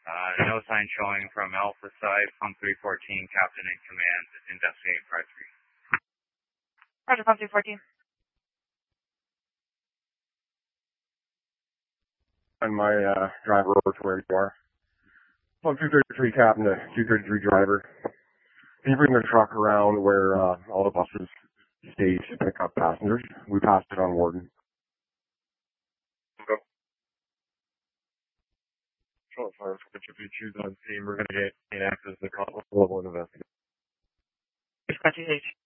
No sign showing from Alpha side, pump 314, captain in command, investigate part 3. Roger, pump 314. And my driver over to where you are. Pump 233 captain to 233 driver. Can you bring the truck around where all the buses stage to pick up passengers? We passed it on Warden. Go. Control fire, switch if you choose on scene. We're going to get access to the level and investigate. Dispatch